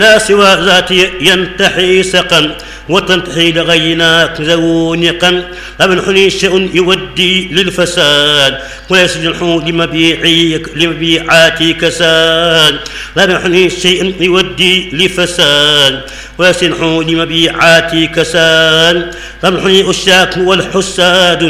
لا سوى ذاتي ينتحي سقا وتنتحي لغيناك ذونقا لا منحني شيء يودي للفساد ولا يسجنح لمبيعاتي كساد لا منحني شيء يودي لفساد ولا يسجنح لمبيعاتي كساد لا منحني الشاك والحساد